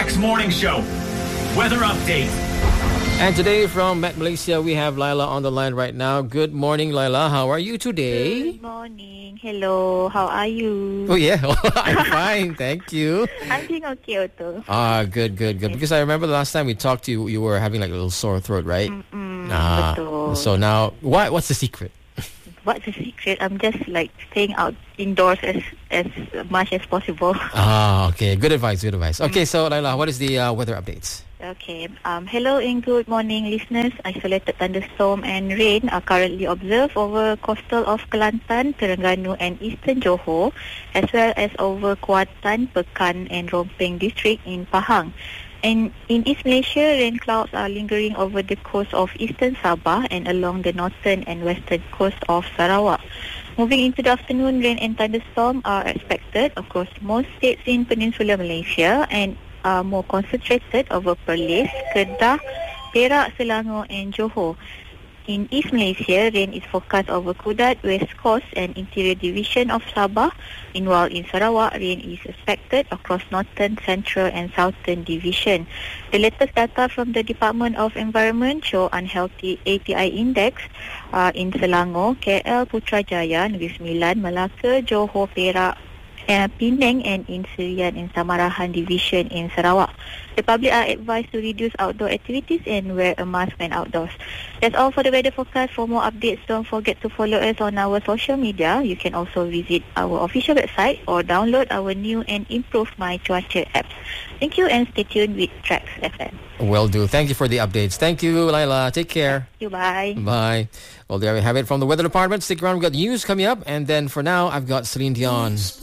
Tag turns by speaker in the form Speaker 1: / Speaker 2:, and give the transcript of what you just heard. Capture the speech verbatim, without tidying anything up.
Speaker 1: Trax Morning Show. Weather update.
Speaker 2: And today from Met Malaysia, we have Laila on the line right now. Good morning, Laila. How are you today?
Speaker 3: Good morning. Hello. How are you?
Speaker 2: Oh, yeah. I'm fine. Thank you.
Speaker 3: I'm doing okay, Otto.
Speaker 2: Ah, good, good, good. Because I remember the last time we talked to you, you were having like a little sore throat, right?
Speaker 3: Mm-mm,
Speaker 2: Ah,
Speaker 3: betul.
Speaker 2: so now, what? what's the secret?
Speaker 3: What's the secret? I'm just like staying out indoors as as much as possible.
Speaker 2: Ah, okay. Good advice, good advice. Okay, so Laila, what is the uh, weather updates?
Speaker 3: Okay. Um, hello and good morning, listeners. Isolated thunderstorm and rain are currently observed over coastal of Kelantan, Terengganu and eastern Johor, as well as over Kuantan, Pekan and Rompang district in Pahang. And in East Malaysia, rain clouds are lingering over the coast of eastern Sabah and along the northern and western coast of Sarawak. Moving into the afternoon, rain and thunderstorm are expected across most states in Peninsular Malaysia and are more concentrated over Perlis, Kedah, Perak, Selangor and Johor. In East Malaysia, rain is forecast over Kudat, West Coast and interior division of Sabah. Meanwhile, in Sarawak, rain is expected across northern, central and southern division. The latest data from the Department of Environment show unhealthy A P I index uh, in Selangor, K L, Putrajaya, Negeri Sembilan, Melaka, Johor, Perak, Uh, Penang and in Serian and Samarahan Division in Sarawak. The public are advised to reduce outdoor activities and wear a mask when outdoors. That's all for the weather forecast. For more updates, don't forget to follow us on our social media. You can also visit our official website or download our new and improved My Cuaca apps. Thank you and stay tuned with Trax F M.
Speaker 2: Will do. Thank you for the updates. Thank you, Laila. Take care.
Speaker 3: Thank you. Bye.
Speaker 2: Bye. Well, there we have it from the weather department. Stick around. We've got news coming up. And then for now, I've got Celine Dion.